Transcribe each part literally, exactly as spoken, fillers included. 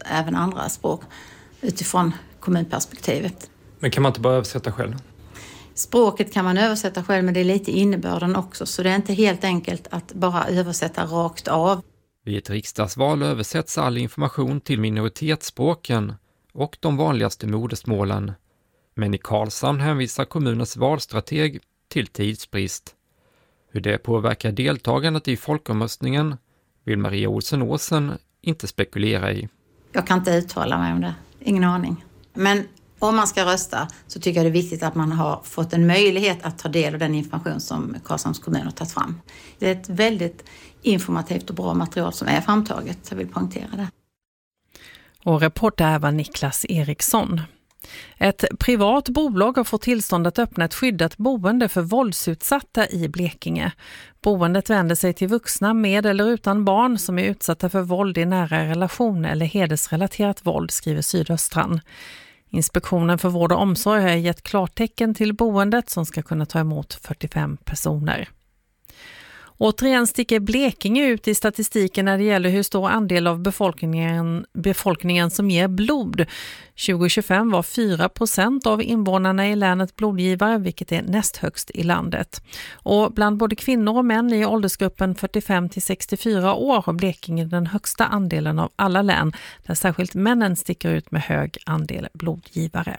även andra språk utifrån kommunperspektivet. Men kan man inte bara översätta själv? Språket kan man översätta själv, men det är lite innebörden också. Så det är inte helt enkelt att bara översätta rakt av. Vid ett riksdagsval översätts all information till minoritetsspråken och de vanligaste modersmålen. Men i Karlshamn hänvisar kommunens valstrateg till tidsbrist. Hur det påverkar deltagandet i folkomröstningen vill Maria Olsen-Åsen inte spekulera i. Jag kan inte uttala mig om det. Ingen aning. Men om man ska rösta så tycker jag det är viktigt att man har fått en möjlighet att ta del av den information som Karlshamns kommun har tagit fram. Det är ett väldigt informativt och bra material som är framtaget. Jag vill poängtera det. Och reporter var Niklas Eriksson. Ett privat bolag har fått tillstånd att öppna ett skyddat boende för våldsutsatta i Blekinge. Boendet vänder sig till vuxna med eller utan barn som är utsatta för våld i nära relation eller hedersrelaterat våld, skriver Sydöstran. Inspektionen för vård och omsorg har gett klartecken till boendet som ska kunna ta emot fyrtiofem personer. Återigen sticker Blekinge ut i statistiken när det gäller hur stor andel av befolkningen, befolkningen som ger blod. tjugo tjugofem var fyra procent av invånarna i länet blodgivare, vilket är näst högst i landet. Och bland både kvinnor och män i åldersgruppen fyrtiofem till sextiofyra år har Blekinge den högsta andelen av alla län, där särskilt männen sticker ut med hög andel blodgivare.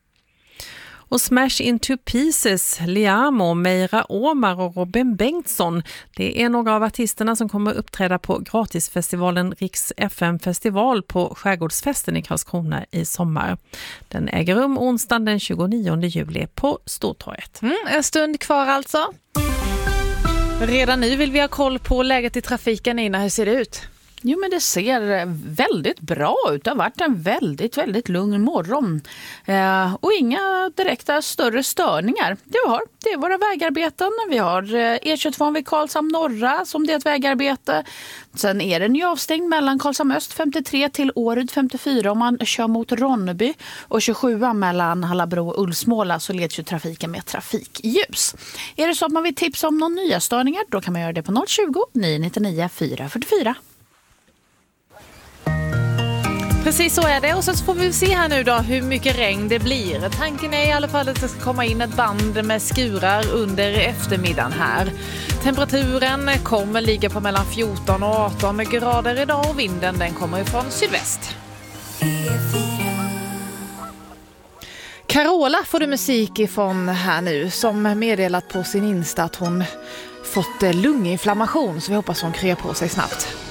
Och Smash Into Pieces, Liamo, Meira Omar och Robin Bengtsson. Det är några av artisterna som kommer uppträda på gratisfestivalen Riks F M-festival på Skärgårdsfesten i Karlskrona i sommar. Den äger rum onsdagen den tjugonionde juli på Stortorget. Mm, en stund kvar alltså. Redan nu vill vi ha koll på läget i trafiken. Ina, hur ser det ut? Jo, men det ser väldigt bra ut. Det har varit en väldigt, väldigt lugn morgon. Eh, och inga direkta större störningar. Det vi har, det är våra vägarbeten. Vi har E tjugotvå vid Karlshamn norra som det är ett vägarbete. Sen är den ju avstängd mellan Karlshamn öst femtiotre till Åryd femtiofyra om man kör mot Ronneby. Och tjugosju mellan Hallabro och Ulsmåla så leds ju trafiken med trafikljus. Är det så att man vill tipsa om några nya störningar, då kan man göra det på noll tjugo, nio nittionio, fyra fyrtiofyra. Precis så är det, och så får vi se här nu då hur mycket regn det blir. Tanken är i alla fall att det ska komma in ett band med skurar under eftermiddagen här. Temperaturen kommer ligga på mellan fjorton och arton grader idag och vinden den kommer ifrån sydväst. Carola får du musik ifrån här nu, som meddelat på sin Insta att hon fått lunginflammation, så vi hoppas hon kryar på sig snabbt.